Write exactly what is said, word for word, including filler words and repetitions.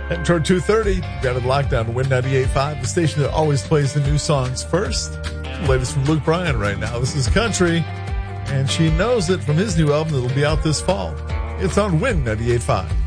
And toward two thirty, got it locked down to Win ninety-eight point five, the station that always plays the new songs first. The latest from Luke Bryan right now. This is Country, and She Knows It from his new album that'll be out this fall. It's on Win ninety-eight point five.